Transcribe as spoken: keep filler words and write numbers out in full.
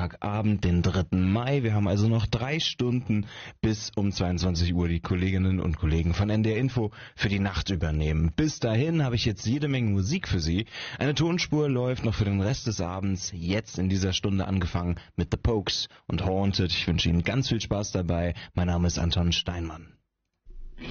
Montagabend, den dritten Mai. Wir haben also noch drei Stunden bis um zweiundzwanzig Uhr die Kolleginnen und Kollegen von N D R Info für die Nacht übernehmen. Bis dahin habe ich jetzt jede Menge Musik für Sie. Eine Tonspur läuft noch für den Rest des Abends, jetzt in dieser Stunde angefangen mit The Pokes und Haunted. Ich wünsche Ihnen ganz viel Spaß dabei. Mein Name ist Anton Steinmann.